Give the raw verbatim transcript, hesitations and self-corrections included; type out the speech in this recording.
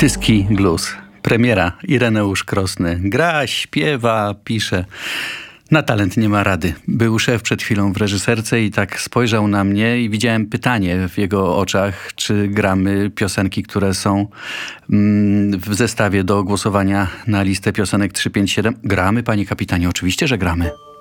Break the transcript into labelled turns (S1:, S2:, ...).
S1: Tyski Blues. Premiera. Ireneusz Krosny. Gra, śpiewa, pisze. Na talent nie ma rady. Był szef przed chwilą w reżyserce i tak spojrzał na mnie i widziałem pytanie w jego oczach, czy gramy piosenki, które są mm, w zestawie do głosowania na listę piosenek trzysta pięćdziesiąt siedem. Gramy, panie kapitanie, oczywiście, że gramy.